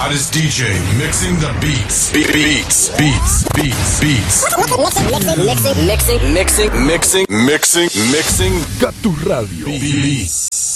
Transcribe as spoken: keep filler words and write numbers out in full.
hottest D J mixing the beats. Be- beats, beats, beats, beats. Mixing, mixing, mixing, mixing, Mixing, mixing, mixing. Cactus Radio. Beats.